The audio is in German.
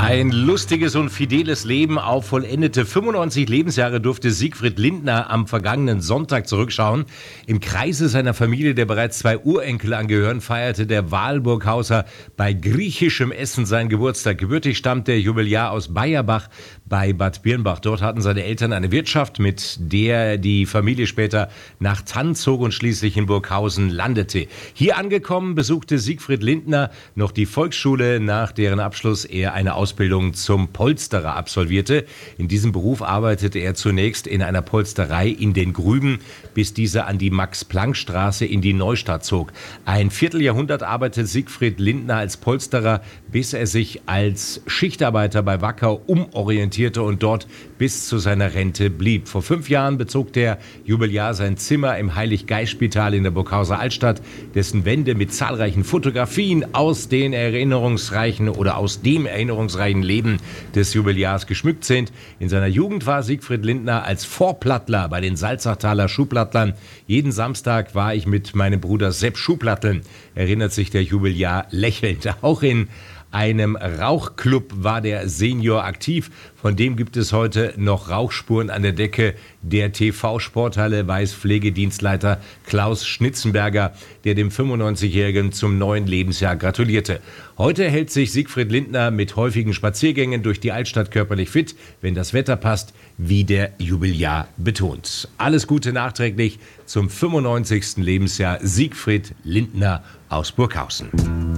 Ein lustiges und fideles Leben auf vollendete 95 Lebensjahre durfte Siegfried Lindner am vergangenen Sonntag zurückschauen. Im Kreise seiner Familie, der bereits 2 Urenkel angehören, feierte der Walburghauser bei griechischem Essen seinen Geburtstag. Gebürtig stammt der Jubilar aus Bayerbach bei Bad Birnbach. Dort hatten seine Eltern eine Wirtschaft, mit der die Familie später nach Thann zog und schließlich in Burghausen landete. Hier angekommen besuchte Siegfried Lindner noch die Volksschule, nach deren Abschluss er eine Ausbildung zum Polsterer absolvierte. In diesem Beruf arbeitete er zunächst in einer Polsterei in den Grüben, bis diese an die Max-Planck-Straße in die Neustadt zog. Ein Vierteljahrhundert arbeitete Siegfried Lindner als Polsterer, bis er sich als Schichtarbeiter bei Wacker umorientierte und dort bis zu seiner Rente blieb. Vor 5 Jahren bezog der Jubilar sein Zimmer im Heilig-Geist-Spital in der Burghauser Altstadt, dessen Wände mit zahlreichen Fotografien aus dem erinnerungsreichen Leben des Jubilars geschmückt sind. In seiner Jugend war Siegfried Lindner als Vorplattler bei den Salzachtaler Schuhplattlern. Jeden Samstag war ich mit meinem Bruder Sepp Schuhplatteln, erinnert sich der Jubilar lächelnd. Auch in einem Rauchclub war der Senior aktiv. Von dem gibt es heute noch Rauchspuren an der Decke der TV-Sporthalle, weiß Pflegedienstleiter Klaus Schnitzenberger, der dem 95-Jährigen zum neuen Lebensjahr gratulierte. Heute hält sich Siegfried Lindner mit häufigen Spaziergängen durch die Altstadt körperlich fit, wenn das Wetter passt, wie der Jubilar betont. Alles Gute nachträglich zum 95. Lebensjahr Siegfried Lindner aus Burghausen.